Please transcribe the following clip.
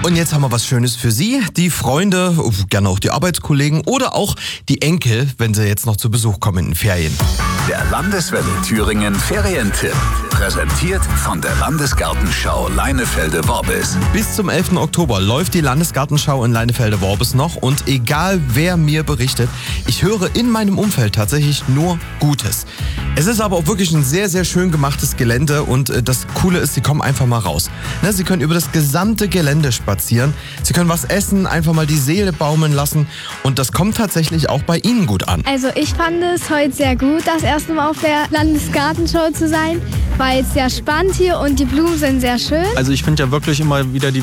Und jetzt haben wir was Schönes für Sie, die Freunde, gerne auch die Arbeitskollegen oder auch die Enkel, wenn sie jetzt noch zu Besuch kommen in den Ferien. Der Landeswelle Thüringen Ferientipp. Präsentiert von der Landesgartenschau Leinefelde-Worbis. Bis zum 11. Oktober läuft die Landesgartenschau in Leinefelde-Worbis noch und egal wer mir berichtet, ich höre in meinem Umfeld tatsächlich nur Gutes. Es ist aber auch wirklich ein sehr, sehr schön gemachtes Gelände und das Coole ist, Sie kommen einfach mal raus. Sie können über das gesamte Gelände spazieren, Sie können was essen, einfach mal die Seele baumeln lassen und das kommt tatsächlich auch bei Ihnen gut an. Also ich fand es heute sehr gut, das erste Mal auf der Landesgartenschau zu sein. War jetzt sehr spannend hier und die Blumen sind sehr schön. Also ich finde ja wirklich immer wieder die